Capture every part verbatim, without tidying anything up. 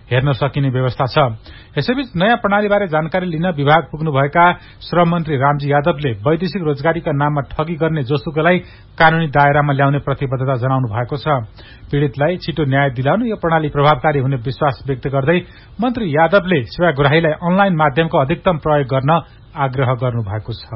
हेर्न सकिने व्यवस्था छ। यसैबीच नयाँ प्रणालीबारे जानकारी लिन विभाग पुग्नुभएका श्रम मन्त्री रामजी यादवले वैदेशिक रोजगारीका नाममा ठगी गर्ने जोसुकैलाई कानूनी दायरामा ल्याउने प्रतिबद्धता जनाउनु भएको छ। पीड़ितलाई छिटो न्याय दिलाउन यो प्रणाली प्रभावकारी हुने विश्वास व्यक्त गर्दै मन्त्री यादवले सेवाग्राहीलाई अनलाइन माध्यमको अधिकतम प्रयोग गर्न आग्रह गर्नु भएको छ।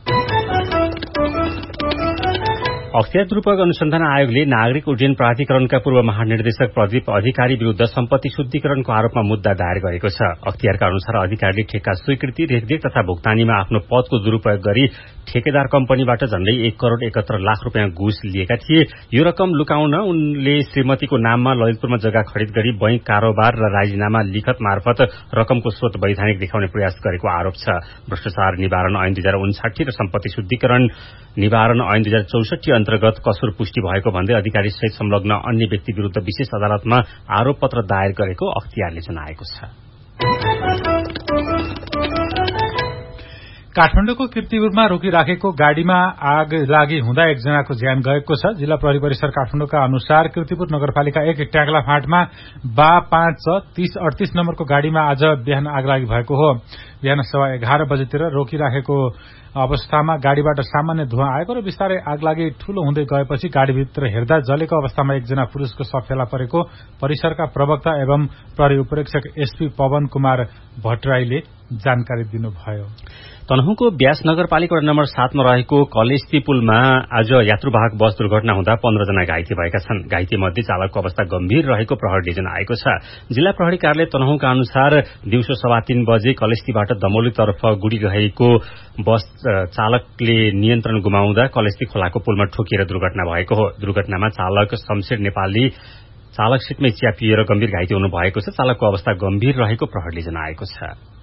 अख्तियार दुरूपयोग अनुसन्धान आयोगले नागरिक उड्डयन प्राधिकरणका पूर्व महानिर्देशक प्रदीप अधिकारी विरूद्ध सम्पत्ति शुद्धिकरणको आरोपमा मुद्दा दायर गरेको छ। अख्तियारका अनुसार अधिकारीले ठेक्का स्वीकृति, रेखदेख तथा भुक्तानीमा आफ्नो पदको दुरूपयोग गरी ठेकेदार कम्पनीबाट झण्डै एक करोड़ एकहत्तर लाख रूपियाँ घुस लिएका थिए। यो रकम लुकाउन उनले श्रीमतीको नाममा ललितपुरमा जग्गा खरिद गरी बैंक कारोबार र राजीनामा लिखत मार्फत रकमको स्रोत वैधानिक देखाउने प्रयास गरेको आरोप छ। भ्रष्टाचार निवारण ऐन दुई हजार उन्साठी र सम्पत्ति शुद्धिकरण निवारण ऐन दुई हजार चौसठी अन्तर्गत कसुर पुष्टि भएको भन्दै अधिकारी सहित संलग्न अन्य व्यक्ति विरूद्ध विशेष अदालतमा आरोप पत्र दायर गरेको अख्तियारले जनाएको छ। काठमाडौँको कीर्तिपुरमा रोकिराखेको गाड़ीमा आग लागि हुँदा एकजनाको ज्यान गएको छ। जिल्ला प्रहरी परिसर काठमाडौँका अनुसार कीर्तिपुर नगरपालिका एक ट्याक्ला फाँटमा बा पाँच छ तीस अडतीस नम्बरको गाड़ीमा आज बिहान आग लागि भएको हो। बिहान सवा एघार बजेतिर रोकिराखेको अवस्थामा गाड़ीबाट सामान्य धुवा आएको र बिस्तारै आग लागि ठूलो हुँदै गएपछि गाड़ीभित्र हेर्दा जलेको अवस्थामा एकजना पुरूषको शव फेला परेको परिसरका प्रवक्ता एवं प्रहरी उपरीक्षक एसपी पवन कुमार भट्टराईले जानकारी दिनुभयो। तनहुँको ब्यास नगरपालिका वडा नम्बर सातमा रहेको कलेस्ती पुलमा आज यात्रुवाहक बस दुर्घटना हुँदा पन्ध्र जना घाइते भएका छन्। घाइते मध्ये चालकको अवस्था गम्भीर रहेको प्रहरीले जनाएको छ। जिल्ला प्रहरी कार्यालय तनहुँका अनुसार दिउँसो सवा तीन बजे कलेस्तीबाट दमौलीतर्फ गुडिरहेको बस चालकले नियन्त्रण गुमाउँदा कलेस्ती खोलाको पुलमा ठोकिएर दुर्घटना भएको हो। दुर्घटनामा चालक शमशेर नेपाली चालक सीटमै च्यापिएर गम्भीर घाइते हुनु भएको छ। चालकको अवस्था गम्भीर रहेको प्रहरीले जनाएको छ।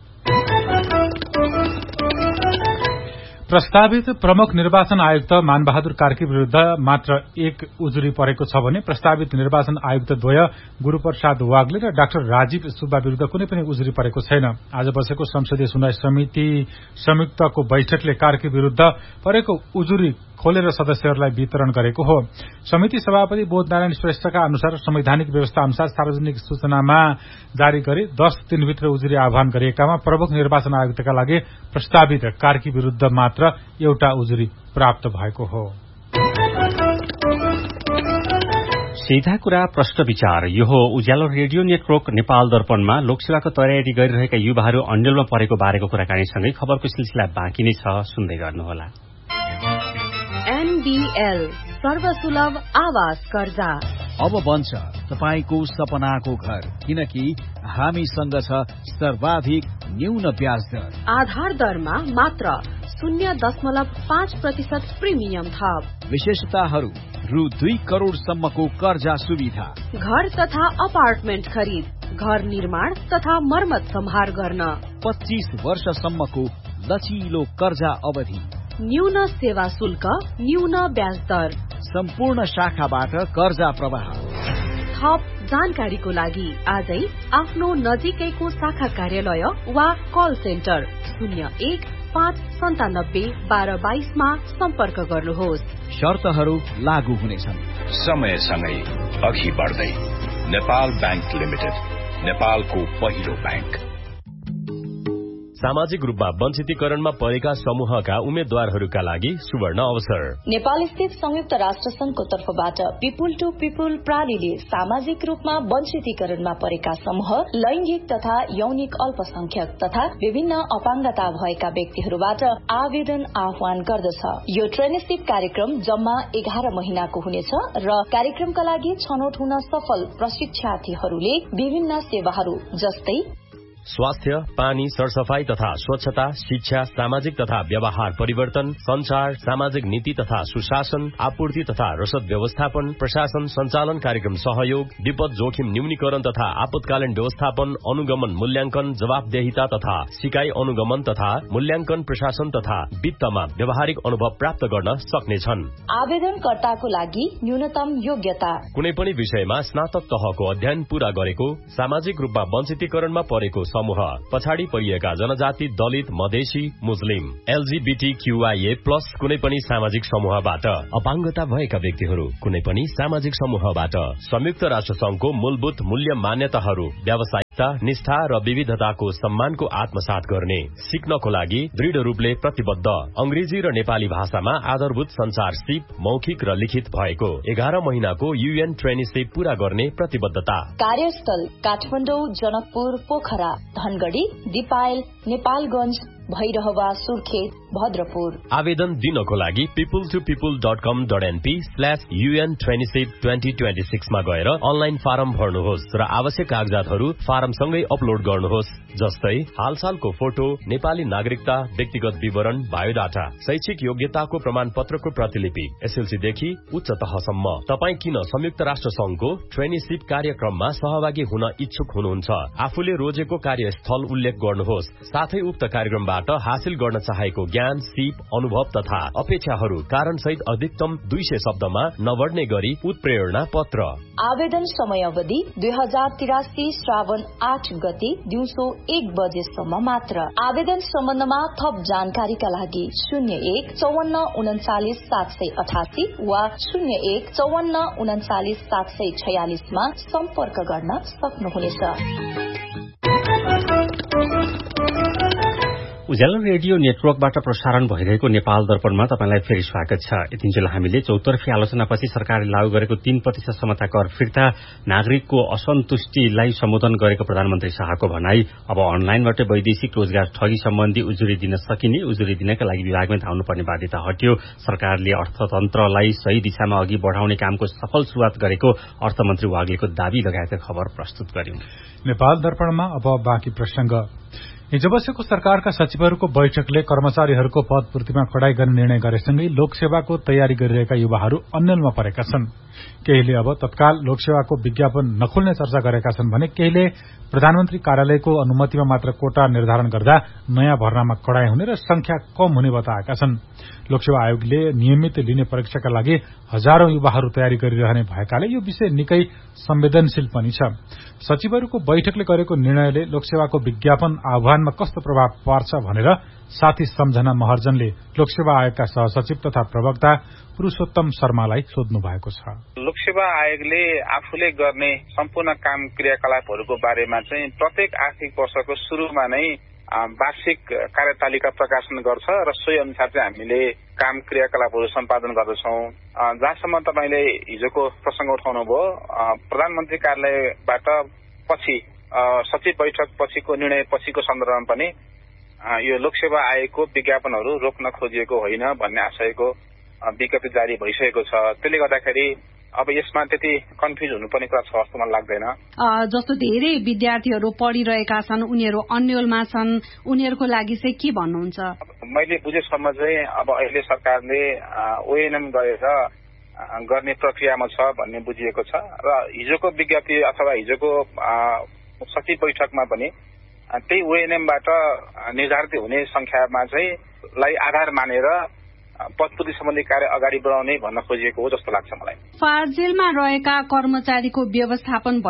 प्रस्तावित प्रमुख निर्वाचन आयुक्त मानबहादुर कार्की विरूद्ध मात्र एक उजुरी परेको छ भने प्रस्तावित निर्वाचन आयुक्त द्वय गुरूप्रसाद वाग्ले र डाक्टर राजीव सुब्बा विरूद्ध कुनै पनि उजुरी परेको छैन। आज बसेको संसदीय सुनवाई समिति संयुक्तको बैठकले कार्की विरूद्ध परेको उजुरी खोलेर सदस्यहरूलाई वितरण गरेको हो। समिति सभापति बोधनारायण श्रेष्ठका अनुसार संवैधानिक व्यवस्था अनुसार सार्वजनिक सूचनामा जारी गरी दस दिनभित्र उजुरी आह्वान गरिएकामा प्रमुख निर्वाचन आयुक्तका लागि प्रस्तावित कार्की विरूद्ध मात्र एउटा उजुरी प्राप्त भएको हो। सीधा कुरा प्रश्न विचार यो हो उज्यालो रेडियो नेटवर्क नेपाल दर्पणमा लोकसेवाको तयारी गरिरहेका युवाहरू अन्यलमा परेको बारेको कुराकानीसँगै खबरको सिलसिला बाँकी नै छ, सुन्दै गर्नुहोला। एनबीएल सर्वसुलभ आवास कर्जा अब बन्छ तपाईको सपनाको घर, किनकि हामीसँग छ सर्वाधिक न्यून ब्याज दर। आधार दरमा मात्र शून्य दशमलव पाँच प्रतिशत प्रिमियम थप। विशेषताहरू रु दुई करोड़ सम्मको कर्जा सुविधा, घर तथा अपार्टमेन्ट खरिद, घर निर्माण तथा मर्मत सम्हार गर्न, पच्चीस वर्षसम्मको लचिलो कर्जा अवधि, न्यून सेवा शुल्क, न्यून ब्याज दर, सम्पूर्ण शाखाबाट कर्जा प्रवाह। थप जानकारीको लागि आजै आफ्नो नजिकैको शाखा कार्यालय वा कल सेन्टर शून्य एक पाँच सन्तानब्बे बाह्र बाइसमा सम्पर्क गर्नुहोस्। शर्तहरू लागू हुनेछन्। समयसँगै अघि बढ्दै नेपाल बैंक लिमिटेड, नेपालको पहिलो बैंक। सामाजिक रूपमा वञ्चितीकरणमा परेका समूहका उम्मेद्वारहरूका लागि सुवर्ण अवसर। नेपाल स्थित संयुक्त राष्ट्र संघको तर्फबाट पिपुल टू पिपुल प्रालीले सामाजिक रूपमा वञ्चितीकरणमा परेका समूह, लैंगिक तथा यौनिक अल्पसंख्यक तथा विभिन्न अपाङ्गता भएका व्यक्तिहरूबाट आवेदन आह्वान गर्दछ। यो ट्रेनिसिप कार्यक्रम जम्मा एघार महिनाको हुनेछ र कार्यक्रमका लागि छनौट हुन सफल प्रशिक्षार्थीहरूले विभिन्न सेवाहरू जस्तै स्वास्थ्य, पानी, सरसफाई तथा स्वच्छता, शिक्षा, सामाजिक तथा व्यवहार परिवर्तन, संचार, सामाजिक नीति तथा सुशासन, आपूर्ति तथा रसद व्यवस्थापन, प्रशासन संचालन कार्यक्रम सहयोग, विपद जोखिम न्यूनीकरण तथा आपतकालीन व्यवस्थापन, अनुगमन मूल्यांकन, जवाबदेहिता तथा सिकाइ अनुगमन तथा मूल्यांकन, प्रशासन तथा वित्तमा व्यावहारिक अनुभव प्राप्त गर्न सक्नेछन्। आवेदनकर्ताको लागि न्यूनतम योग्यता कुनै पनि विषयमा स्नातक तहको अध्ययन पूरा गरेको, सामाजिक रूपमा वञ्चितीकरणमा परेको समूह, पछाडि परिएका जनजाति, दलित, मधेसी, मुस्लिम, एलजीबीटीक्यूआईए प्लस कुनै पनि सामाजिक समूहबाट, अपाङ्गता भएका व्यक्तिहरू कुनै पनि सामाजिक समूहबाट, संयुक्त राष्ट्र संघको मूलभूत मूल्य मान्यताहरू, व्यावसायिक निष्ठा र विविधताको सम्मानको आत्मसात गर्ने, सिक्नको लागि दृढ रूपले प्रतिबद्ध, अंग्रेजी र नेपाली भाषामा आधारभूत संचार सिप मौखिक र लिखित भएको, एघार महिनाको यूएन ट्रेनिसिप पूरा गर्ने प्रतिबद्धता। कार्यस्थल काठमाडौँ, जनकपुर, पोखरा, धनगढ़ी, दिपायल, नेपालगंज, भैरहवा, सुर्खेत, भद्रपुर। आवेदन दिनको लागि पिपुल टू पिपुल डट कम dot NP slash UN traineeship twenty twenty six मा गएर अनलाइन फारम भर्नुहोस् र आवश्यक कागजातहरू फारमसँगै अपलोड गर्नुहोस्, जस्तै हालसालको फोटो, नेपाली नागरिकता, व्यक्तिगत विवरण, बायोडाटा, शैक्षिक योग्यताको प्रमाण पत्रको प्रतिलिपि, एसएलसीदेखि उच्च तहसम्म। तपाईँ किन संयुक्त राष्ट्र संघको ट्रेनिसिप कार्यक्रममा सहभागी हुन इच्छुक हुनुहुन्छ? आफूले रोजेको कार्यस्थल उल्लेख गर्नुहोस्, साथै उक्त कार्यक्रमबाट हासिल गर्न चाहेको ज्ञान, सिप, अनुभव तथा अपेक्षाहरू कारण सहित अधिकतम दुई सय शब्दमा नबढ्ने गरी उत्प्रेरणा पत्र। आवेदन समयावधि दुई हजार तिरासी श्रावण आठ गते दिउँसो एक बजेसम्म मात्र। आवेदन सम्बन्धमा थप जानकारीका लागि शून्य एक चौवन्न उन्चालिस सात सय अठासी वा शून्य एक चौवन्न उन्चालिस सात सय छयालिसमा सम्पर्क गर्न सक्नुहुनेछ। उज्यालो रेडियो नेटवर्कबाट प्रसारण भइरहेको नेपाल दर्पणमा तपाईंलाई फेरि स्वागत छ। यतिन्जेल हामीले चौतर्फी आलोचनापछि सरकारले लागू गरेको तीन प्रतिशत समता कर फिर्ता, नागरिकको असन्तुष्टिलाई सम्बोधन गरेको प्रधानमन्त्री शाहको भनाई, अब अनलाइनबाट वैदेशिक रोजगार ठगी सम्बन्धी उजुरी दिन सकिने, उजुरी दिनका लागि विभागमै धाउनुपर्ने बाध्यता हट्यो, सरकारले अर्थतन्त्रलाई सही दिशामा अघि बढ़ाउने कामको सफल शुरूआत गरेको अर्थमन्त्री वाग्लेको दावी लगायतका खबर प्रस्तुत गर्यौं। नेपाल दर्पणमा अब बाँकी प्रसंग। हिजो बसेको सरकारका सचिवहरूको बैठकले कर्मचारीहरूको पद पूर्तिमा कडाई गर्ने निर्णय गरेसँगै लोकसेवाको तयारी गरिरहेका युवाहरू अन्यलमा परेका छन्। केहीले अब तत्काल लोकसेवाको विज्ञापन नखोल्ने चर्चा गरेका छन् भने केहीले प्रधानमन्त्री कार्यालयको अनुमतिमा मात्र कोटा निर्धारण गर्दा नयाँ भर्नामा कडाई हुने र संख्या कम हुने बताएका छन्। लोकसेवा आयोगले नियमित लिने परीक्षाका लागि हजारौं युवाहरू तयारी गरिरहने भएकाले यो विषय निकै संवेदनशील पनि छ। सचिवहरूको बैठकले गरेको निर्णयले लोकसेवाको विज्ञापन आह्वानमा कस्तो प्रभाव पर्छ भनेर साथी सम्झना महर्जनले लोकसेवा आयोगका सहसचिव तथा प्रवक्ता पुरूषोत्तम शर्मालाई सोध्नु भएको छ। लोकसेवा आयोगले आफूले गर्ने सम्पूर्ण काम क्रियाकलापहरूको बारेमा चाहिँ प्रत्येक आर्थिक वर्षको सुरुमा नै वार्षिक कार्यतालिका प्रकाशन गर्छ र सोही अनुसार चाहिँ हामीले काम क्रियाकलापहरू सम्पादन गर्दछौँ। जहाँसम्म तपाईँले हिजोको प्रसंग उठाउनु भयो, प्रधानमन्त्री कार्यालयबाट पछि सचिव बैठक पछिको निर्णय पछिको सन्दर्भमा पनि यो लोकसेवा आयोगको विज्ञापनहरू रोक्न खोजिएको होइन भन्ने आशयको विज्ञप्ति जारी भइसकेको छ। त्यसले गर्दाखेरि अब यसमा त्यति कन्फ्युज हुनुपर्ने कुरा छ जस्तो मलाई लाग्दैन। जस्तो धेरै विद्यार्थीहरू पढिरहेका छन्, उनीहरू अन्यलमा छन्, उनीहरूको लागि चाहिँ के भन्नुहुन्छ? मैले बुझेसम्म चाहिँ अब अहिले सरकारले ओएनएम गरेर गर्ने प्रक्रियामा छ भन्ने बुझिएको छ र हिजोको विज्ञप्ति अथवा हिजोको सचिव बैठकमा पनि त्यही ओएनएमबाट निर्धारित हुने संख्यामा चाहिँ लाई आधार मानेर पदपूर्ति सम्बन्धी कार्य अगाडि बढाउने भन्न खोजिएको हो जस्तो लाग्छ मलाई। फार्जेलमा रहेका कर्मचारीको व्यवस्थापन